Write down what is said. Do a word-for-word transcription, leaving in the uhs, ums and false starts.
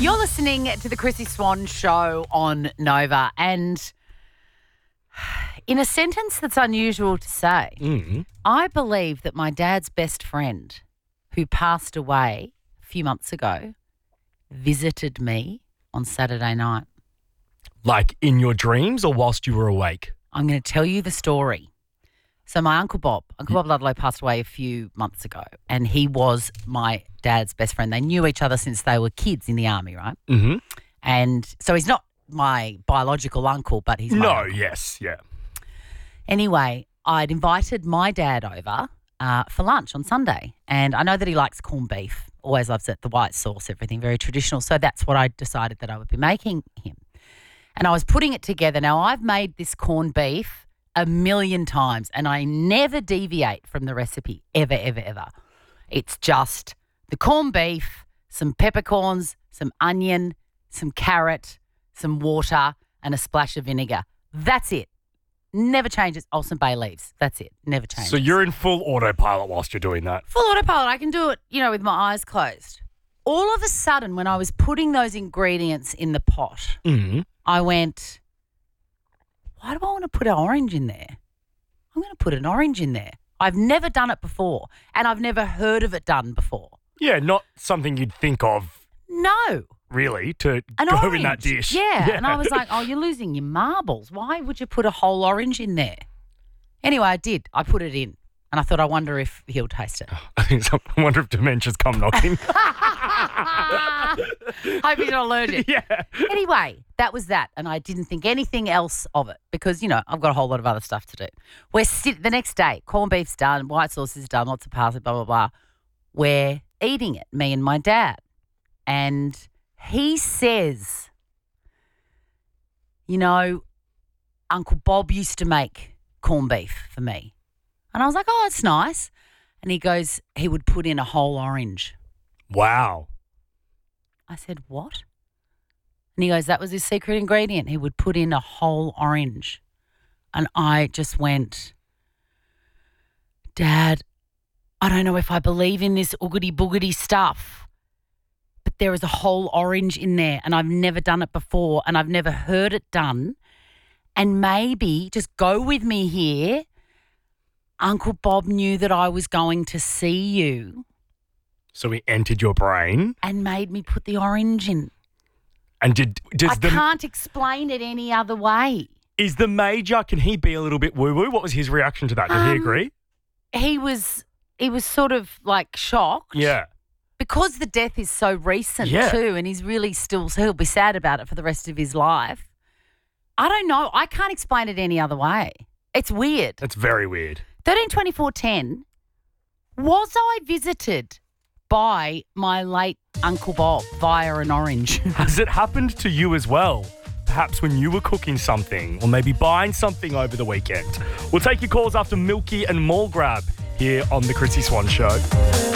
You're listening to the Chrissy Swan Show on Nova, and in a sentence that's unusual to say, Mm-hmm. I believe that my dad's best friend, who passed away a few months ago, visited me on Saturday night. Like in your dreams or whilst you were awake? I'm going to tell you the story. So my Uncle Bob, Uncle Bob Ludlow passed away a few months ago, and he was my dad's best friend. They knew each other since they were kids in the army, right? Mm-hmm. And so he's not my biological uncle, but he's my No, uncle. yes, yeah. Anyway, I'd invited my dad over uh, for lunch on Sunday, and I know that he likes corned beef, always loves it, the white sauce, everything, very traditional. So that's what I decided that I would be making him. And I was putting it together. Now, I've made this corned beef a million times, and I never deviate from the recipe, ever, ever, ever. It's just the corned beef, some peppercorns, some onion, some carrot, some water, and a splash of vinegar. That's it. Never changes. Oh, some bay leaves. That's it. Never changes. So you're in full autopilot whilst you're doing that. Full autopilot. I can do it, you know, with my eyes closed. All of a sudden, when I was putting those ingredients in the pot, Mm-hmm. I went, why do I want to put an orange in there? I'm going to put an orange in there. I've never done it before, and I've never heard of it done before. Yeah, not something you'd think of, No. really, to An go orange. in that dish. Yeah. And I was like, oh, you're losing your marbles. Why would you put a whole orange in there? Anyway, I did. I put it in, and I thought, I wonder if he'll taste it. I think some, I wonder if dementia's come knocking. Hope he's not allergic. Yeah. Anyway, that was that, and I didn't think anything else of it because, you know, I've got a whole lot of other stuff to do. We're sit- the next day, corned beef's done, white sauce is done, lots of parsley, blah, blah, blah. We're eating it, me and my dad. And he says, you know, Uncle Bob used to make corned beef for me. And I was like, oh, it's nice. And he goes, he would put in a whole orange. Wow. I said, what? And he goes, that was his secret ingredient. He would put in a whole orange. And I just went, Dad, I don't know if I believe in this oogity boogity stuff, but there is a whole orange in there, and I've never done it before, and I've never heard it done. And maybe, just go with me here, Uncle Bob knew that I was going to see you So he entered your brain and made me put the orange in. and did does I the can't explain it any other way. is the major, can he be a little bit woo woo? What was his reaction to that? Did he Um, agree? He was he was sort of like shocked. Yeah. Because the death is so recent Yeah. too, and he's really still, so he'll be sad about it for the rest of his life. I don't know. I can't explain it any other way. It's weird. That's very weird. thirteen twenty-four ten, was I visited by my late Uncle Bob via an orange? Has it happened to you as well? Perhaps when you were cooking something or maybe buying something over the weekend. We'll take your calls after Milky and Mall Grab here on The Chrissy Swan Show.